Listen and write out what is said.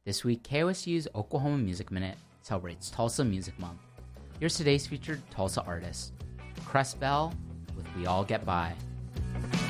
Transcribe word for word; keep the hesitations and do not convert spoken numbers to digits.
This week, K O S U's Oklahoma Music Minute celebrates Tulsa Music Month. Here's today's featured Tulsa artist, Cress Bell with We All Get By.